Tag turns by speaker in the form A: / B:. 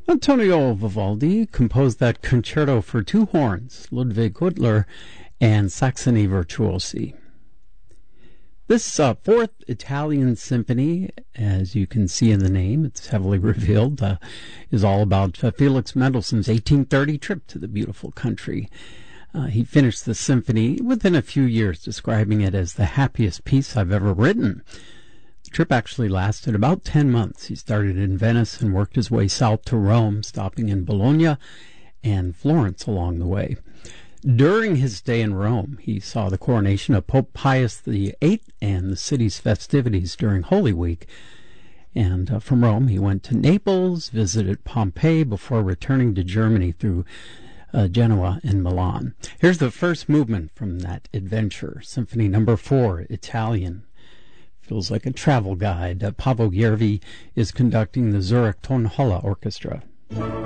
A: Antonio Vivaldi composed that concerto for two horns, Ludwig Hüttler and Saxony Virtuosi. This fourth Italian symphony, as you can see in the name, it's heavily revealed, is all about Felix Mendelssohn's 1830 trip to the beautiful country. He finished the symphony within a few years, describing it as the happiest piece I've ever written. The trip actually lasted about 10 months. He started in Venice and worked his way south to Rome, stopping in Bologna and Florence along the way. During his stay in Rome, he saw the coronation of Pope Pius VIII and the city's festivities during Holy Week. And from Rome, he went to Naples, visited Pompeii before returning to Germany through Genoa and Milan. Here's the first movement from that adventure, Symphony No. 4, Italian. Feels like a travel guide. Paavo Järvi is conducting the Zurich Tonhalle Orchestra.